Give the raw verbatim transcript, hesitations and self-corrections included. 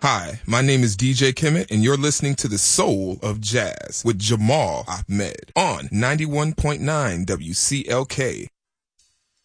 Hi, my name is D J Kemet, and you're listening to The Soul of Jazz with Jamal Ahmed on ninety-one point nine W C L K,